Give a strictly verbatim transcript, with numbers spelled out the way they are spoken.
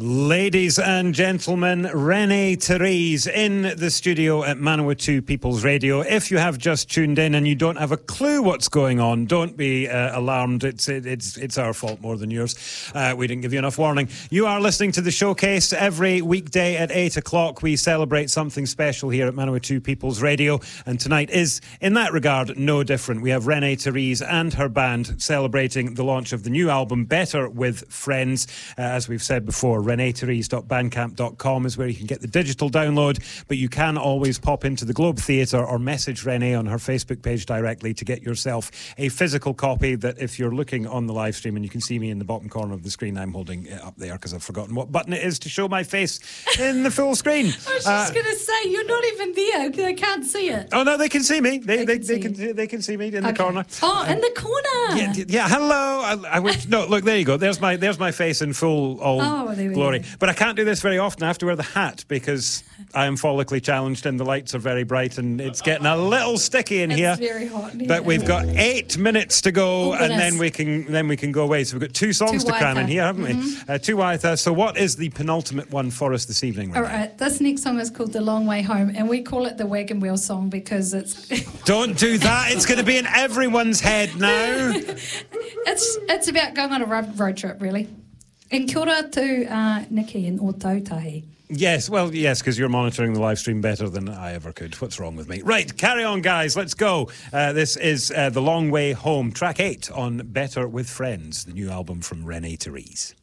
Ladies and gentlemen, Renee Therese in the studio at Manawatu People's Radio. If you have just tuned in and you don't have a clue what's going on, don't be uh, alarmed. It's it, it's it's our fault more than yours. Uh, we didn't give you enough warning. You are listening to The Showcase. Every weekday at eight o'clock, we celebrate something special here at Manawatu People's Radio. And tonight is, in that regard, no different. We have Renee Therese and her band celebrating the launch of the new album, Better With Friends. Uh, as we've said before, renee therese dot bandcamp dot com is where you can get the digital download, but you can always pop into the Globe Theatre or message Renee on her Facebook page directly to get yourself a physical copy that, if you're looking on the live stream, and you can see me in the bottom corner of the screen, I'm holding it up there because I've forgotten what button it is to show my face in the full screen. I was just uh, going to say, you're not even there. They can't see it. Oh, no, they can see me. They They they, can they, see can, you. they can see me in Okay. the corner. Oh, in the corner. Yeah, yeah, hello. I, I would, no, look, there you go. There's my there's my face in full all Oh, there we glory. go. But I can't do this very often. I have to wear the hat because I am follically challenged and the lights are very bright and it's getting a little sticky in It's here. very hot in here. But we've got eight minutes to go, Oh, and then goodness. we can then we can go away. So we've got two songs Two to cram in waitha. here, haven't we? Mm-hmm. Uh, two waitha. So what is the penultimate one for us this evening, All Renee? right, this next song is called The Long Way Home, and we call it the Wagon Wheel song because it's Don't do that. It's going to be in everyone's head now. it's it's about going on a road, road trip, really. And kia ora to uh, Nikki in Otautahi. Yes, well, yes, because you're monitoring the live stream better than I ever could. What's wrong with me? Right, carry on, guys. Let's go. Uh, this is uh, The Long Way Home, track eight on Better With Friends, the new album from Renee Therese.